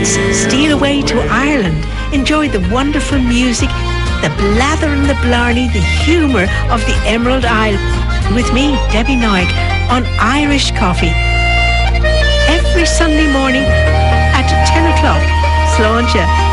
Let's steal away to Ireland. Enjoy the wonderful music, the blather and the blarney, the humour of the Emerald Isle. With me, Debbie Noig, on Irish Coffee. Every Sunday morning at 10 o'clock. Sláinte.